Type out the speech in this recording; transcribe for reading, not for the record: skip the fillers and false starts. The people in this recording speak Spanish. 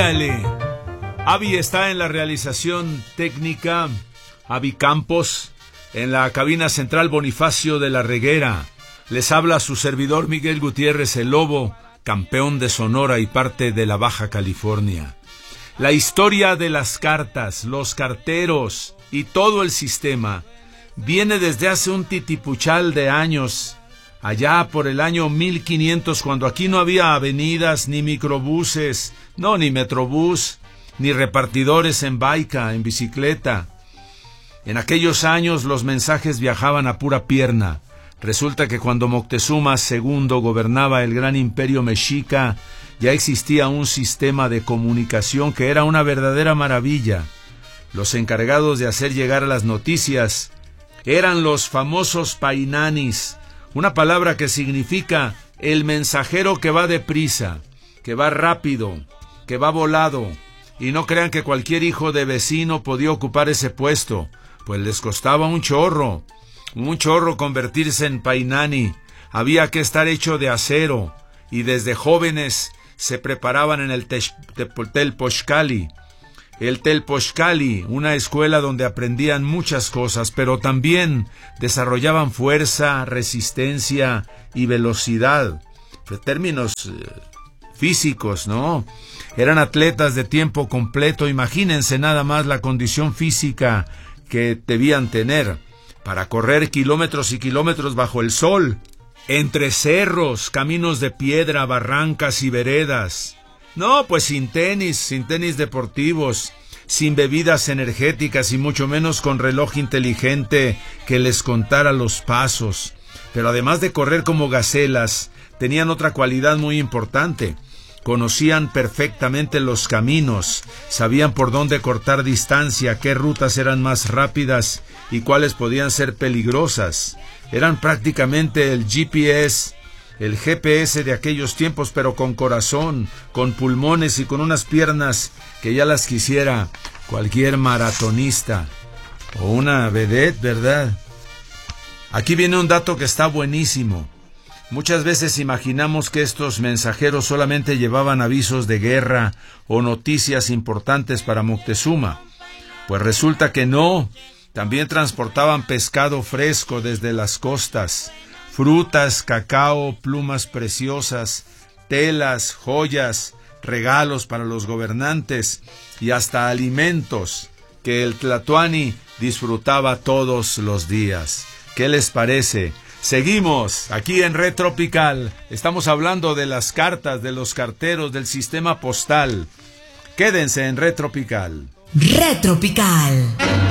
¡Ándale! Avi está en la realización técnica, Avi Campos, en la cabina central Bonifacio de la Reguera. Les habla su servidor Miguel Gutiérrez el Lobo, campeón de Sonora y parte de la Baja California. La historia de las cartas, los carteros y todo el sistema viene desde hace un titipuchal de años, allá por el año 1500, cuando aquí no había avenidas, ni microbuses, ni metrobús, ni repartidores en baica, en bicicleta. En aquellos años los mensajes viajaban a pura pierna. Resulta que cuando Moctezuma II gobernaba el gran imperio mexica, ya existía un sistema de comunicación que era una verdadera maravilla. Los encargados de hacer llegar las noticias eran los famosos painanis, una palabra que significa el mensajero que va deprisa, que va rápido, que va volado. Y no crean que cualquier hijo de vecino podía ocupar ese puesto, pues les costaba un chorro convertirse en painani. Había que estar hecho de acero, y desde jóvenes se preparaban en el Telpochcali. El Telpochcali, una escuela donde aprendían muchas cosas, pero también desarrollaban fuerza, resistencia y velocidad. Términos físicos, ¿no? Eran atletas de tiempo completo. Imagínense nada más la condición física que debían tener para correr kilómetros y kilómetros bajo el sol, entre cerros, caminos de piedra, barrancas y veredas. Pues sin tenis deportivos, sin bebidas energéticas y mucho menos con reloj inteligente que les contara los pasos. Pero además de correr como gacelas, tenían otra cualidad muy importante. Conocían perfectamente los caminos, sabían por dónde cortar distancia, qué rutas eran más rápidas y cuáles podían ser peligrosas. Eran prácticamente el GPS de aquellos tiempos, pero con corazón, con pulmones y con unas piernas que ya las quisiera cualquier maratonista o una vedette, ¿verdad? Aquí viene un dato que está buenísimo. Muchas veces imaginamos que estos mensajeros solamente llevaban avisos de guerra o noticias importantes para Moctezuma. Pues resulta que no. También transportaban pescado fresco desde las costas, frutas, cacao, plumas preciosas, telas, joyas, regalos para los gobernantes y hasta alimentos que el tlatoani disfrutaba todos los días. ¿Qué les parece? Seguimos aquí en Red Tropical. Estamos hablando de las cartas, de los carteros, del sistema postal. Quédense en Red Tropical. Red Tropical.